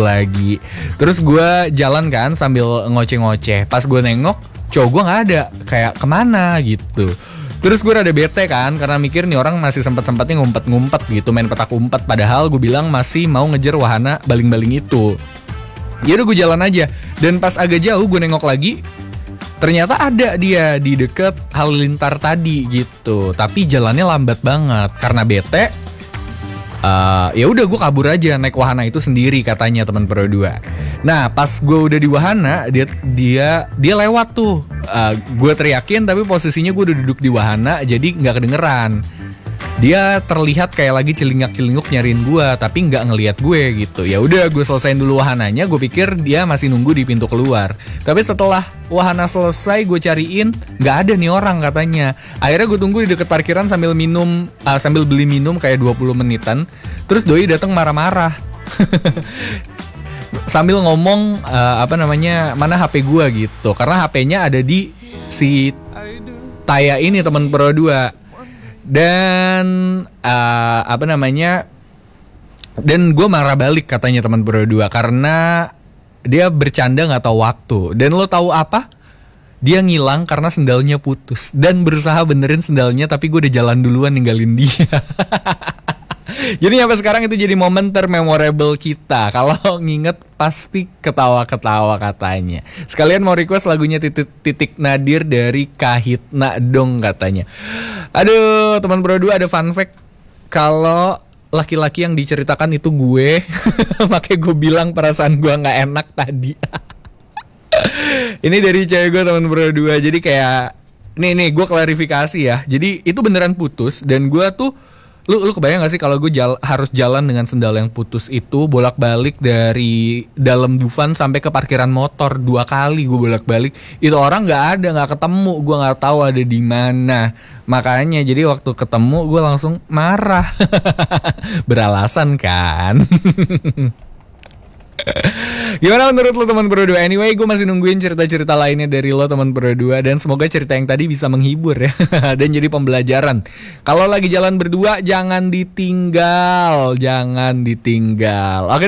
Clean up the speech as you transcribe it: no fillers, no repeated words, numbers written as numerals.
lagi. Terus gue jalan kan sambil ngoceh-ngoceh. Pas gue nengok, cowok gue nggak ada. Kayak kemana gitu. Terus gue rada bete kan, karena mikir nih orang masih sempet-sempetnya ngumpet-ngumpet gitu, main petak umpet. Padahal gue bilang masih mau ngejar wahana baling-baling itu. Yaudah gue jalan aja. Dan pas agak jauh gue nengok lagi, ternyata ada dia di deket halilintar tadi gitu. Tapi jalannya lambat banget. Karena bete, ya udah gue kabur aja naik wahana itu sendiri katanya teman Pro 2. Nah pas gue udah di wahana, dia lewat tuh. Gue teriakin tapi posisinya gue udah duduk di wahana, jadi nggak kedengeran. Dia terlihat kayak lagi celingak-celinguk nyariin gue, tapi nggak ngelihat gue gitu. Ya udah gue selesain dulu wahananya. Gue pikir dia masih nunggu di pintu keluar. Tapi setelah wahana selesai gue cariin, nggak ada nih orang katanya. Akhirnya gue tunggu di deket parkiran sambil beli minum kayak 20 menitan. Terus doi datang marah-marah. Sambil ngomong mana HP gue gitu. Karena HP-nya ada di si Taya ini teman Pro 2. Dan dan gue marah balik katanya teman Pro 2 karena dia bercanda nggak tahu waktu. Dan lo tahu apa? Dia ngilang karena sendalnya putus dan berusaha benerin sendalnya, tapi gue udah jalan duluan ninggalin dia. Jadi sampai sekarang itu jadi momen termemorable kita. Kalau nginget pasti ketawa-ketawa katanya. Sekalian mau request lagunya Titik Nadir dari Kahitna dong katanya. Aduh, teman Pro 2 ada fun fact. Kalau laki-laki yang diceritakan itu gue, makanya gue bilang perasaan gue gak enak tadi. Ini dari cewek gue teman Pro 2. Jadi kayak nih gue klarifikasi ya. Jadi itu beneran putus. Dan gue tuh Lu kebayang gak sih kalau gue harus jalan dengan sendal yang putus itu bolak-balik dari dalam Dufan sampai ke parkiran motor 2 kali gue bolak-balik. Itu orang nggak ketemu, gue nggak tahu ada di mana. Makanya jadi waktu ketemu gue langsung marah. Beralasan kan. Gimana menurut lo teman Pro 2? Anyway, gue masih nungguin cerita-cerita lainnya dari lo teman Pro 2. Dan semoga cerita yang tadi bisa menghibur ya. Dan jadi pembelajaran. Kalau lagi jalan berdua jangan ditinggal. Oke.